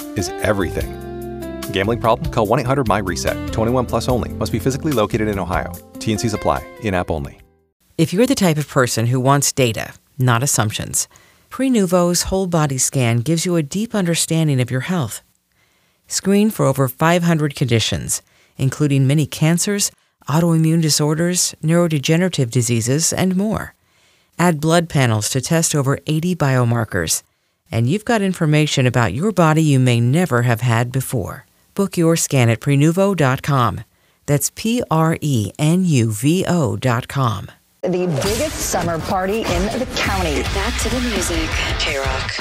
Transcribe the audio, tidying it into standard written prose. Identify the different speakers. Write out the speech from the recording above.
Speaker 1: is everything. Gambling problem? Call 1-800-MY-RESET. 21 plus only. Must be physically located in Ohio. T&Cs apply. In-app only.
Speaker 2: If you're the type of person who wants data, not assumptions, Prenuvo's whole body scan gives you a deep understanding of your health. Screen for over 500 conditions, including many cancers, autoimmune disorders, neurodegenerative diseases, and more. Add blood panels to test over 80 biomarkers, and you've got information about your body you may never have had before. Book your scan at Prenuvo.com. That's Prenuvo.com.
Speaker 3: The biggest summer party in the county.
Speaker 4: Back to the music. K-Rock.